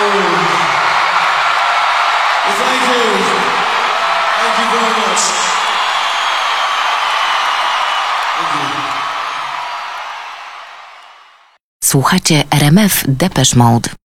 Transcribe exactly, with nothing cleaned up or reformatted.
Well, thank you. Thank you very much. Thank you. Słuchacie R M F Depeche Mode.